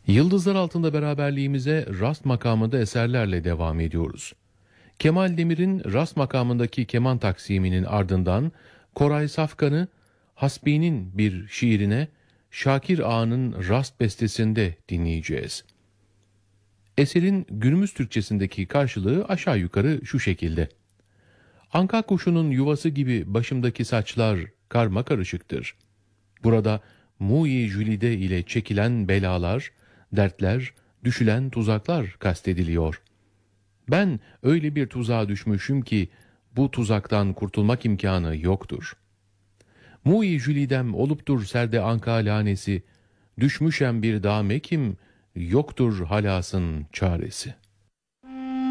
Yıldızlar altında beraberliğimize rast makamında eserlerle devam ediyoruz. Kemal Demir'in rast makamındaki keman taksiminin ardından Koray Safkan'ı Hasbi'nin bir şiirine Şakir Ağa'nın rast bestesinde dinleyeceğiz. Eserin günümüz Türkçesindeki karşılığı aşağı yukarı şu şekilde. Anka kuşunun yuvası gibi başımdaki saçlar karma karışıktır. Burada Muyi Jülide ile çekilen belalar, dertler, düşülen tuzaklar kastediliyor. Ben öyle bir tuzağa düşmüşüm ki bu tuzaktan kurtulmak imkanı yoktur. Muyi Jülidem oluptur serde anka lanesi, düşmüşem bir dağ mekim, yoktur halasın çaresi.